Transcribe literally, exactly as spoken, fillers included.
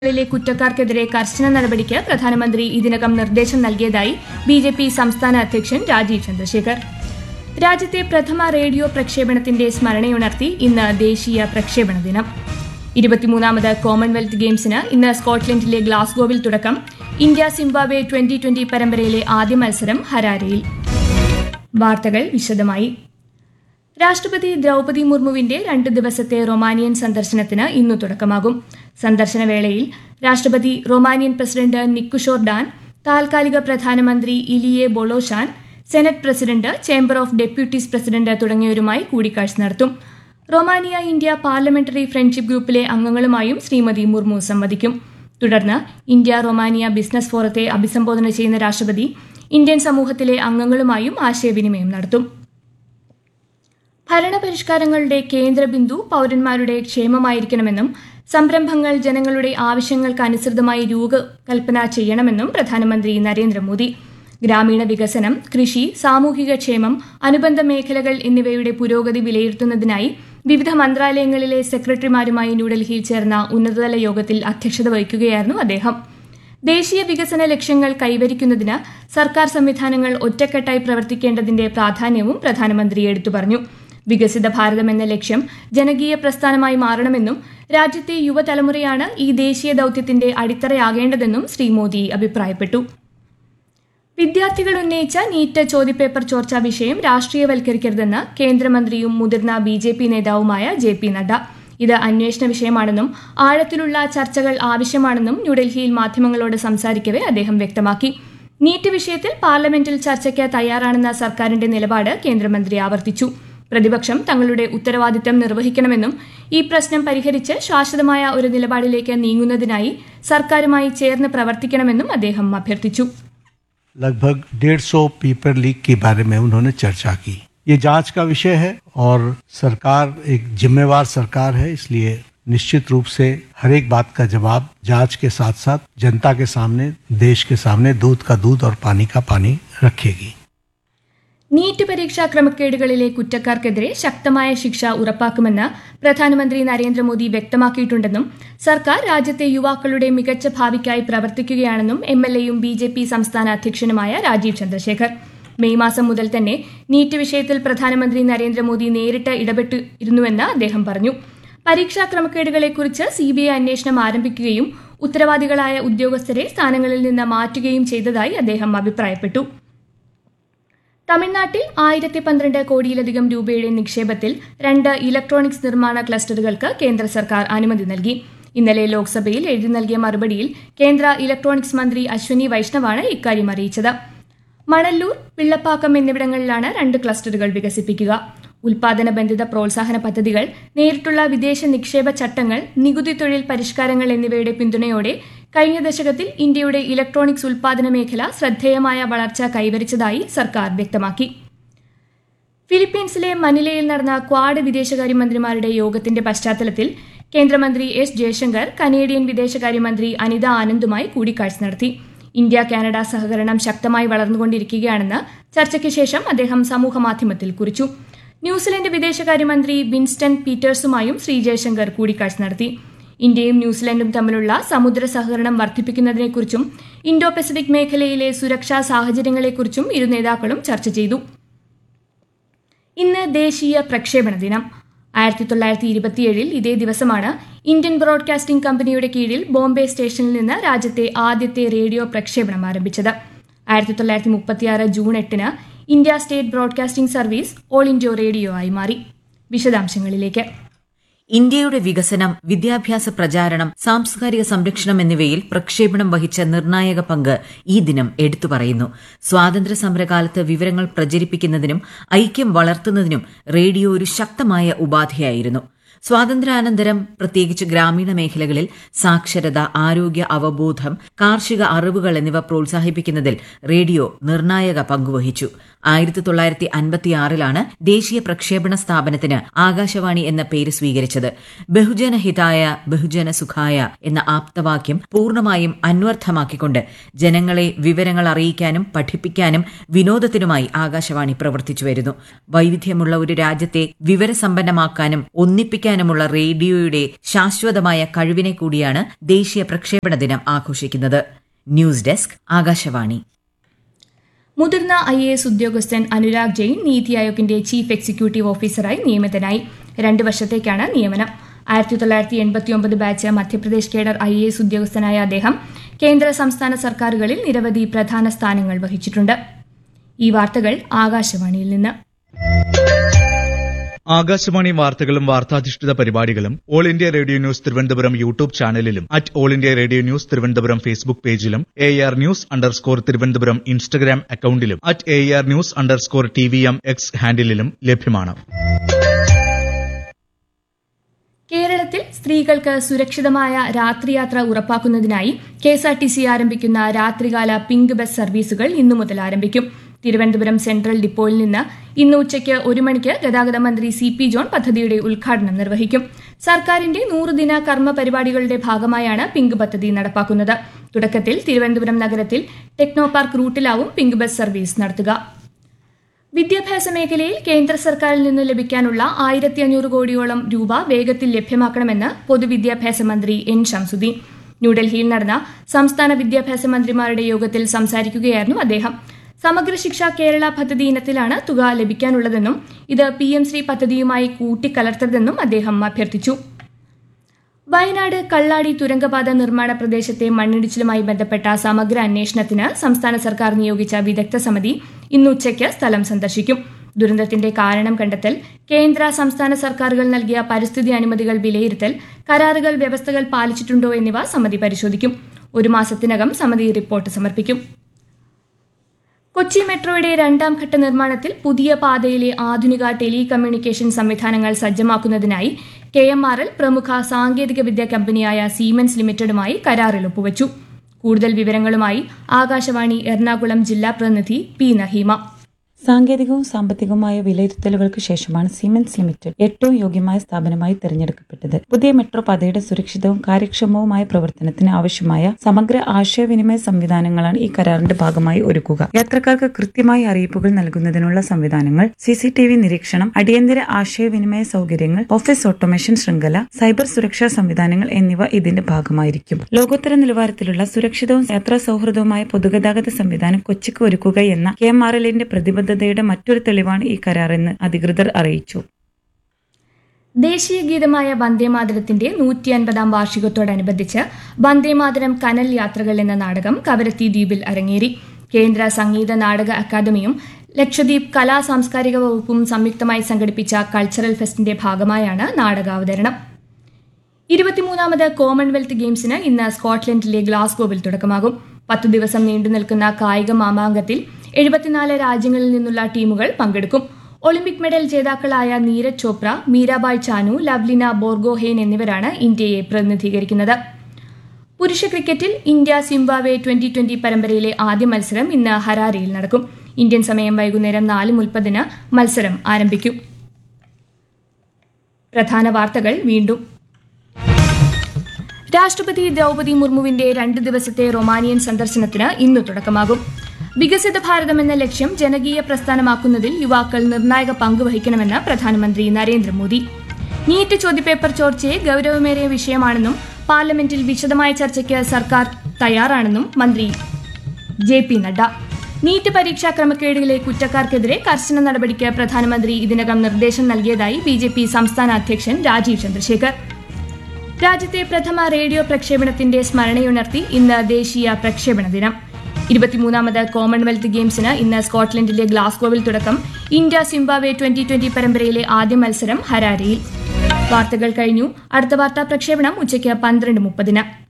ിലെ കുറ്റക്കാർക്കെതിരെ കർശന നടപടിക്ക് പ്രധാനമന്ത്രി ഇതിനകം നിർദ്ദേശം നൽകിയതായി ബി ജെ പി സംസ്ഥാന അധ്യക്ഷൻ രാജീവ് ചന്ദ്രശേഖർ. രാജ്യത്തെ പ്രഥമ റേഡിയോ പ്രക്ഷേപണത്തിന്റെ സ്മരണയുണർത്തി ഇന്ന് ദേശീയ പ്രക്ഷേപണ ദിനം. ഇരുപത്തിമൂന്നാമത് കോമൺവെൽത്ത് ഗെയിംസിന് ഇന്ന് സ്കോട്ട്ലൻഡിലെ ഗ്ലാസ്ഗോവിൽ തുടക്കം. ഇന്ത്യ സിംബാബ്വെ ട്വന്റി ട്വന്റി പരമ്പരയിലെ ആദ്യ മത്സരം ഹരാരെയിൽ. വാർത്തകൾ വിശദമായി. രാഷ്ട്രപതി ദ്രൗപദി മുർമുവിന്റെ രണ്ട് ദിവസത്തെ റൊമാനിയൻ സന്ദർശനത്തിന് ഇന്നു തുടക്കമാകും. സന്ദർശന വേളയിൽ രാഷ്ട്രപതി റൊമാനിയൻ പ്രസിഡന്റ് നിക്കുഷോർ ഡാൻ, താൽക്കാലിക പ്രധാനമന്ത്രി ഇലിയെ Bolojan, senate president, chamber of deputies president തുടങ്ങിയവരുമായി കൂടിക്കാഴ്ച നടത്തും. റൊമാനിയ ഇന്ത്യ പാർലമെന്ററി ഫ്രണ്ട്ഷിപ്പ് ഗ്രൂപ്പിലെ അംഗങ്ങളുമായും ശ്രീമതി മുർമു സംവദിക്കും. തുടർന്ന് ഇന്ത്യ റൊമാനിയ ബിസിനസ് ഫോറത്തെ അഭിസംബോധന ചെയ്യുന്ന രാഷ്ട്രപതി ഇന്ത്യൻ സമൂഹത്തിലെ അംഗങ്ങളുമായും ആശയവിനിമയം നടത്തും. ഭരണപരിഷ്കാരങ്ങളുടെ കേന്ദ്രബിന്ദു പൌരന്മാരുടെ ക്ഷേമമായിരിക്കണമെന്നും സംരംഭങ്ങൾ ജനങ്ങളുടെ ആവശ്യങ്ങൾക്ക് അനുസൃതമായി രൂപകൽപ്പന ചെയ്യണമെന്നും പ്രധാനമന്ത്രി നരേന്ദ്രമോദി. ഗ്രാമീണ വികസനം, കൃഷി, സാമൂഹിക ക്ഷേമം, അനുബന്ധ മേഖലകൾ എന്നിവയുടെ പുരോഗതി വിലയിരുത്തുന്നതിനായി വിവിധ മന്ത്രാലയങ്ങളിലെ സെക്രട്ടറിമാരുമായി ന്യൂഡൽഹിയിൽ ചേർന്ന ഉന്നതതല യോഗത്തിൽ അധ്യക്ഷത വഹിക്കുകയായിരുന്നു അദ്ദേഹം. ദേശീയ വികസന ലക്ഷ്യങ്ങൾ കൈവരിക്കുന്നതിന് സർക്കാർ സംവിധാനങ്ങൾ ഒറ്റക്കെട്ടായി പ്രവർത്തിക്കേണ്ടതിന്റെ പ്രാധാന്യവും പ്രധാനമന്ത്രി എടുത്തു പറഞ്ഞു. വികസിത ഭാരതം എന്ന ലക്ഷ്യം ജനകീയ പ്രസ്ഥാനമായി മാറണമെന്നും രാജ്യത്തെ യുവതലമുറയാണ് ഈ ദേശീയ ദൌത്യത്തിന്റെ അടിത്തറയാകേണ്ടതെന്നും ശ്രീ മോദി അഭിപ്രായപ്പെട്ടു. വിദ്യാർത്ഥികൾ ഉന്നയിച്ച നീറ്റ് ചോദ്യപേപ്പർ ചോർച്ചാ വിഷയം രാഷ്ട്രീയവൽക്കരിക്കരുതെന്ന് കേന്ദ്രമന്ത്രിയും മുതിർന്ന ബി ജെ പി നേതാവുമായ ജെ പി നഡ്ഡ. ഇത് അന്വേഷണ വിഷയമാണെന്നും ആഴത്തിലുള്ള ചർച്ചകൾ ആവശ്യമാണെന്നും ന്യൂഡൽഹിയിൽ മാധ്യമങ്ങളോട് സംസാരിക്കവെ അദ്ദേഹം വ്യക്തമാക്കി. നീറ്റ് വിഷയത്തിൽ പാർലമെന്റിൽ ചർച്ചയ്ക്ക് തയ്യാറാണെന്ന സർക്കാരിന്റെ നിലപാട് കേന്ദ്രമന്ത്രി ആവർത്തിച്ചു. പ്രതിപക്ഷം തങ്ങളുടെ ഉത്തരവാദിത്തം നിർവഹിക്കണമെന്നും ഈ പ്രശ്നം പരിഹരിച്ച് ശാശ്വതമായ ഒരു നിലപാടിലേക്ക് നീങ്ങുന്നതിനായി സർക്കാരുമായി ചേർന്ന് പ്രവർത്തിക്കണമെന്നും അദ്ദേഹം അഭ്യർത്ഥിച്ചു. लगभग डेढ़ सौ पेपर लीक के बारे में उन्होंने चर्चा की. ये जांच का विषय है और सरकार एक जिम्मेवार सरकार है, इसलिए निश्चित रूप से हर एक बात का जवाब जांच के साथ साथ जनता के सामने, देश के सामने दूध का दूध और पानी का पानी रखेगी. നീറ്റ് പരീക്ഷാ ക്രമക്കേടുകളിലെ കുറ്റക്കാർക്കെതിരെ ശക്തമായ ശിക്ഷ ഉറപ്പാക്കുമെന്ന് പ്രധാനമന്ത്രി നരേന്ദ്രമോദി വ്യക്തമാക്കിയിട്ടുണ്ടെന്നും സർക്കാർ രാജ്യത്തെ യുവാക്കളുടെ മികച്ച ഭാവിക്കായി പ്രവർത്തിക്കുകയാണെന്നും എം എൽ എയും ബി ജെ പി സംസ്ഥാന അധ്യക്ഷനുമായ രാജീവ് ചന്ദ്രശേഖർ. മെയ് മാസം മുതൽ തന്നെ നീറ്റ് വിഷയത്തിൽ പ്രധാനമന്ത്രി നരേന്ദ്രമോദി നേരിട്ട് ഇടപെട്ടിരുന്നുവെന്ന് അദ്ദേഹം പറഞ്ഞു. പരീക്ഷാ ക്രമക്കേടുകളെക്കുറിച്ച് സി ബി ഐ അന്വേഷണം ആരംഭിക്കുകയും ഉത്തരവാദികളായ ഉദ്യോഗസ്ഥരെ സ്ഥാനങ്ങളിൽ നിന്ന് മാറ്റുകയും ചെയ്തതായി അദ്ദേഹം അഭിപ്രായപ്പെട്ടു. തമിഴ്നാട്ടിൽ ആയിരത്തി പന്ത്രണ്ട് കോടിയിലധികം രൂപയുടെ നിക്ഷേപത്തിൽ രണ്ട് ഇലക്ട്രോണിക്സ് നിർമ്മാണ ക്ലസ്റ്ററുകൾക്ക് കേന്ദ്ര സർക്കാർ അനുമതി നൽകി. ഇന്നലെ ലോക്സഭയിൽ എഴുതി നൽകിയ മറുപടിയിൽ കേന്ദ്ര ഇലക്ട്രോണിക്സ് മന്ത്രി അശ്വനി വൈഷ്ണവാണ് ഇക്കാര്യം അറിയിച്ചത്. മണല്ലൂർ, പിള്ളപ്പാക്കം എന്നിവിടങ്ങളിലാണ് രണ്ട് ക്ലസ്റ്ററുകൾ വികസിപ്പിക്കുക. ഉൽപാദന ബന്ധിത പ്രോത്സാഹന പദ്ധതികൾ, നേരിട്ടുള്ള വിദേശ നിക്ഷേപ ചട്ടങ്ങൾ, നികുതി തൊഴിൽ പരിഷ്കാരങ്ങൾ എന്നിവയുടെ പിന്തുണയോടെ കഴിഞ്ഞ ദശകത്തിൽ ഇന്ത്യയുടെ ഇലക്ട്രോണിക്സ് ഉൽപാദന മേഖല ശ്രദ്ധേയമായ വളർച്ച കൈവരിച്ചതായി സർക്കാർ വ്യക്തമാക്കി. ഫിലിപ്പീൻസിലെ മനിലയിൽ നടന്ന ക്വാഡ് വിദേശകാര്യമന്ത്രിമാരുടെ യോഗത്തിന്റെ പശ്ചാത്തലത്തിൽ കേന്ദ്രമന്ത്രി എസ് ജയശങ്കർ കനേഡിയൻ വിദേശകാര്യമന്ത്രി അനിത ആനന്ദുമായി കൂടിക്കാഴ്ച നടത്തി. ഇന്ത്യ കാനഡ സഹകരണം ശക്തമായി വളർന്നുകൊണ്ടിരിക്കുകയാണെന്ന് ചർച്ചയ്ക്ക് ശേഷം അദ്ദേഹം സമൂഹമാധ്യമത്തിൽ കുറിച്ചു. ന്യൂസിലൻഡ് വിദേശകാര്യമന്ത്രി വിൻസ്റ്റൺ പീറ്റേഴ്സുമായും ശ്രീ ജയശങ്കർ കൂടിക്കാഴ്ച നടത്തി. ഇന്ത്യയും ന്യൂസിലൻഡും തമ്മിലുള്ള സമുദ്ര സഹകരണം വർദ്ധിപ്പിക്കുന്നതിനെക്കുറിച്ചും ഇൻഡോ പസഫിക് മേഖലയിലെ സുരക്ഷാ സാഹചര്യങ്ങളെക്കുറിച്ചും ഇരു നേതാക്കളും ചർച്ച ചെയ്തു. ഇന്ന് ദേശീയ പ്രക്ഷേപണ ദിനം. ആയിരത്തി തൊള്ളായിരത്തി ഇരുപത്തിയേഴിൽ ഇതേ ദിവസമാണ് ഇന്ത്യൻ ബ്രോഡ്കാസ്റ്റിംഗ് കമ്പനിയുടെ കീഴിൽ ബോംബെ സ്റ്റേഷനിൽ നിന്ന് രാജ്യത്തെ ആദ്യത്തെ റേഡിയോ പ്രക്ഷേപണം ആരംഭിച്ചത്. ആയിരത്തി തൊള്ളായിരത്തി മുപ്പത്തിയാറ് ജൂൺ എട്ടിന് India state broadcasting service all India radio ആയി മാറി. വിശദാംശങ്ങളിലേക്ക്. ഇന്ത്യയുടെ വികസനം, വിദ്യാഭ്യാസ പ്രചാരണം, സാംസ്കാരിക സംരക്ഷണം എന്നിവയിൽ പ്രക്ഷേപണം വഹിച്ച നിർണായക പങ്ക് ഈ ദിനം എടുത്തു പറയുന്നു. സ്വാതന്ത്ര്യ സമരകാലത്ത് വിവരങ്ങൾ പ്രചരിപ്പിക്കുന്നതിനും ഐക്യം വളർത്തുന്നതിനും റേഡിയോ ഒരു ശക്തമായ ഉപാധിയായിരുന്നു. സ്വാതന്ത്ര്യാനന്തരം പ്രത്യേകിച്ച് ഗ്രാമീണ മേഖലകളിൽ സാക്ഷരത, ആരോഗ്യ അവബോധം, കാർഷിക അറിവുകൾ എന്നിവ പ്രോത്സാഹിപ്പിക്കുന്നതിൽ റേഡിയോ നിർണായക പങ്കുവഹിച്ചു. ആയിരത്തി തൊള്ളായിരത്തി അൻപത്തിയാറിലാണ് ദേശീയ പ്രക്ഷേപണ സ്ഥാപനത്തിന് ആകാശവാണി എന്ന പേര് സ്വീകരിച്ചത്. ബഹുജന ഹിതായ ബഹുജന സുഖായ എന്ന ആപ്തവാക്യം പൂർണ്ണമായും അന്വർത്ഥമാക്കിക്കൊണ്ട് ജനങ്ങളെ വിവരങ്ങൾ അറിയിക്കാനും പഠിപ്പിക്കാനും വിനോദത്തിനുമായി ആകാശവാണി പ്രവർത്തിച്ചു വരുന്നു. വൈവിധ്യമുള്ള ഒരു രാജ്യത്തെ വിവരസമ്പന്നമാക്കാനും ഒന്നിപ്പിക്കാനുമുള്ള റേഡിയോയുടെ ശാശ്വതമായ കഴിവിനെ കൂടിയാണ് ദേശീയ പ്രക്ഷേപണ ദിനം ആഘോഷിക്കുന്നത്. News desk, Akashvani. മുതിർന്ന ഐ എ എസ് ഉദ്യോഗസ്ഥൻ അനുരാഗ് ജെയിൻ നീതി ആയോഗിന്റെ ചീഫ് എക്സിക്യൂട്ടീവ് ഓഫീസറായി നിയമിതനായി. രണ്ട് വർഷത്തേക്കാണ് നിയമനം. ആയിരത്തി തൊള്ളായിരത്തി എൺപത്തിയൊമ്പത് batch Madhya Pradesh cadre I A S ഉദ്യോഗസ്ഥനായ അദ്ദേഹം കേന്ദ്ര സംസ്ഥാന സർക്കാരുകളിൽ നിരവധി പ്രധാന സ്ഥാനങ്ങൾ വഹിച്ചിട്ടുണ്ട്. ഈ വാർത്തകൾ ആകാശവാണിയിൽ നിന്ന്. ആകാശവാണി വാർത്തകളും വാർത്താധിഷ്ഠിത പരിപാടികളും all India radio news Thiruvananthapuram YouTube ചാനലിലും at all India radio news Thiruvananthapuram Facebook പേജിലും A R news underscore Thiruvananthapuram Instagram അക്കൌണ്ടിലും at A R news underscore T V M X ഹാൻഡിലും ലഭ്യമാണ്. കേരളത്തിൽ സ്ത്രീകൾക്ക് സുരക്ഷിതമായ രാത്രിയാത്ര ഉറപ്പാക്കുന്നതിനായി K S R T C ആരംഭിക്കുന്ന രാത്രികാല പിങ്ക് ബസ് സർവീസുകൾ ഇന്നു മുതൽ ആരംഭിക്കും. തിരുവനന്തപുരം സെൻട്രൽ ഡിപ്പോയിൽ നിന്ന് ഇന്ന് ഉച്ചയ്ക്ക് ഒരു മണിക്ക് ഗതാഗത മന്ത്രി സി പി ജോൺ പദ്ധതിയുടെ ഉദ്ഘാടനം നിർവഹിക്കും. സർക്കാരിന്റെ നൂറുദിന കർമ്മ പരിപാടികളുടെ ഭാഗമായാണ് പിങ്ക് പദ്ധതി നടപ്പാക്കുന്നത്. തുടക്കത്തിൽ തിരുവനന്തപുരം നഗരത്തിൽ techno park റൂട്ടിലാവും pink bus service നടത്തുക. വിദ്യാഭ്യാസ മേഖലയിൽ കേന്ദ്ര സർക്കാരിൽ നിന്ന് ലഭിക്കാനുള്ള ആയിരത്തി അഞ്ഞൂറ് കോടിയോളം രൂപ വേഗത്തിൽ ലഭ്യമാക്കണമെന്ന് പൊതുവിദ്യാഭ്യാസ മന്ത്രി എൻ ശംസുദ്ദീൻ. ന്യൂഡൽഹിയിൽ നടന്ന സംസ്ഥാന വിദ്യാഭ്യാസ മന്ത്രിമാരുടെ യോഗത്തിൽ സംസാരിക്കുകയായിരുന്നു അദ്ദേഹം. സമഗ്ര ശിക്ഷ കേരള പദ്ധതി ഇനത്തിലാണ് തുക ലഭിക്കാനുള്ളതെന്നും ഇത് പി എം ശ്രീ പദ്ധതിയുമായി കൂട്ടിക്കലർത്തരുതെന്നും അദ്ദേഹം അഭ്യർത്ഥിച്ചു. വയനാട് കള്ളാടി തുരങ്കപാത നിർമ്മാണ പ്രദേശത്തെ മണ്ണിടിച്ചിലുമായി ബന്ധപ്പെട്ട സമഗ്ര അന്വേഷണത്തിന് സംസ്ഥാന സർക്കാർ നിയോഗിച്ച വിദഗ്ധ സമിതി ഇന്ന് ഉച്ചയ്ക്ക് സ്ഥലം സന്ദർശിക്കും. ദുരന്തത്തിന്റെ കാരണം കണ്ടെത്തൽ, കേന്ദ്ര സംസ്ഥാന സർക്കാരുകൾ നൽകിയ പരിസ്ഥിതി അനുമതികൾ വിലയിരുത്തൽ, കരാറുകൾ വ്യവസ്ഥകൾ പാലിച്ചിട്ടുണ്ടോ എന്നിവ സമിതി പരിശോധിക്കും. ഒരു മാസത്തിനകം സമിതി റിപ്പോർട്ട് സമർപ്പിക്കും. കൊച്ചി മെട്രോയുടെ രണ്ടാം ഘട്ട നിർമ്മാണത്തിൽ പുതിയ പാതയിലെ ആധുനിക ടെലി കമ്മ്യൂണിക്കേഷൻ സംവിധാനങ്ങൾ സജ്ജമാക്കുന്നതിനായി കെ എം ആർ എൽ പ്രമുഖ സാങ്കേതിക വിദ്യാ കമ്പനിയായ സീമെൻസ് ലിമിറ്റഡുമായി കരാറിൽ ഒപ്പുവച്ചു. കൂടുതൽ വിവരങ്ങളുമായി ആകാശവാണി എറണാകുളം ജില്ലാ പ്രതിനിധി പി നഹീമ. സാങ്കേതികവും സാമ്പത്തികവുമായ വിലയിരുത്തലുകൾക്ക് ശേഷമാണ് സീമെൻസ് ലിമിറ്റഡ് ഏറ്റവും യോഗ്യമായ സ്ഥാപനമായി തെരഞ്ഞെടുക്കപ്പെട്ടത്. പുതിയ മെട്രോ പാതയുടെ സുരക്ഷിതവും കാര്യക്ഷമവുമായ പ്രവർത്തനത്തിന് ആവശ്യമായ സമഗ്ര ആശയവിനിമയ സംവിധാനങ്ങളാണ് ഈ കരാറിന്റെ ഭാഗമായി ഒരുക്കുക. യാത്രക്കാർക്ക് കൃത്യമായ അറിയിപ്പുകൾ നൽകുന്നതിനുള്ള സംവിധാനങ്ങൾ, സി സി ടി വി നിരീക്ഷണം, അടിയന്തര ആശയവിനിമയ സൗകര്യങ്ങൾ, ഓഫീസ് ഓട്ടോമേഷൻ ശൃംഖല, സൈബർ സുരക്ഷാ സംവിധാനങ്ങൾ എന്നിവ ഇതിന്റെ ഭാഗമായിരിക്കും. ലോകോത്തര നിലവാരത്തിലുള്ള സുരക്ഷിതവും യാത്രാ സൗഹൃദവുമായ പൊതുഗതാഗത സംവിധാനം കൊച്ചിക്ക് ഒരുക്കുക എന്ന കെ എം ആർ എല്ലിന്റെ പ്രതിബദ്ധത യുടെ മറ്റൊരു തെളിവാണ് ഈ കരാറെന്ന് അധികൃതർ അറിയിച്ചു. ദേശീയ ഗീതമായ വന്ദേമാതരത്തിന്റെ നൂറ്റി അൻപതാം വാർഷികത്തോടനുബന്ധിച്ച് വന്ദേമാതരം കനൽ യാത്രകൾ എന്ന നാടകം കവരത്തി ദ്വീപിൽ അരങ്ങേറി. കേന്ദ്ര സംഗീത നാടക അക്കാദമിയും ലക്ഷദ്വീപ് കലാ സാംസ്കാരിക വകുപ്പും സംയുക്തമായി സംഘടിപ്പിച്ച കൾച്ചറൽ ഫെസ്റ്റിന്റെ ഭാഗമായാണ് നാടകാവതരണം. ഇരുപത്തിമൂന്നാമത് കോമൺവെൽത്ത് ഗെയിംസിന് ഇന്ന് സ്കോട്ട്ലൻഡിലെ ഗ്ലാസ്ഗോവിൽ തുടക്കമാകും. പത്തു ദിവസം നീണ്ടുനിൽക്കുന്ന കായിക മാമാങ്കത്തിൽ എഴുപത്തിനാല് രാജ്യങ്ങളിൽ നിന്നുള്ള ടീമുകൾ പങ്കെടുക്കും. ഒളിമ്പിക് മെഡൽ ജേതാക്കളായ നീരജ് ചോപ്ര, മീരാബായ് ചാനു, ലവ്ലിന ബോർഗോഹെയ്ൻ എന്നിവരാണ് ഇന്ത്യയെ പ്രതിനിധീകരിക്കുന്നത്. പുരുഷ ക്രിക്കറ്റിൽ ഇന്ത്യ സിംബാബ്വെ ട്വന്റി ട്വന്റി പരമ്പരയിലെ ആദ്യ മത്സരം ഇന്ന് ഹരാരയിൽ നടക്കും. ഇന്ത്യൻ സമയം വൈകുന്നേരം നാല് മുപ്പതിന് മത്സരം ആരംഭിക്കും. പ്രധാന വാർത്തകൾ വീണ്ടും. രാഷ്ട്രപതി ദ്രൗപദി മുർമുവിന്റെ രണ്ട് ദിവസത്തെ റൊമാനിയൻ സന്ദർശനത്തിന് ഇന്ന് തുടക്കമാകും. വികസിത ഭാരതം എന്ന ലക്ഷ്യം ജനകീയ പ്രസ്ഥാനമാക്കുന്നതിൽ യുവാക്കൾ നിർണായക പങ്കുവഹിക്കണമെന്ന് പ്രധാനമന്ത്രി നരേന്ദ്രമോദി. നീറ്റ് ചോദ്യപേപ്പർ ചോർച്ചയെ ഗൌരവമേറിയ വിഷയമാണെന്നും പാർലമെന്റിൽ വിശദമായ ചർച്ചയ്ക്ക് സർക്കാർ തയ്യാറാണെന്നും മന്ത്രി ജെ പി നഡ്ഡ. നീറ്റ് പരീക്ഷാ ക്രമക്കേടിലെ കുറ്റക്കാർക്കെതിരെ കർശന നടപടിക്ക് പ്രധാനമന്ത്രി ഇതിനകം നിർദ്ദേശം നൽകിയതായി ബി ജെ പി സംസ്ഥാന അധ്യക്ഷൻ രാജീവ് ചന്ദ്രശേഖർ. രാജ്യത്തെ പ്രഥമ റേഡിയോ പ്രക്ഷേപണത്തിന്റെ സ്മരണയുണർത്തി ഇന്ന് ദേശീയ പ്രക്ഷേപണ ദിനം. ഇരുപത്തിമൂന്നാമത് കോമൺവെൽത്ത് ഗെയിംസിന് ഇന്ന് സ്കോട്ട്ലൻഡിലെ ഗ്ലാസ്ഗോവിൽ തുടക്കം. ഇന്ത്യ സിംബാബ്വെ ട്വന്റി ട്വന്റി പരമ്പരയിലെ ആദ്യ മത്സരം ഹരാരയിൽ. വാർത്തകൾ കഴിഞ്ഞു. അടുത്ത വാർത്താ പ്രക്ഷേപണം ഉച്ചയ്ക്ക് പന്ത്രണ്ട് മുപ്പതിന്.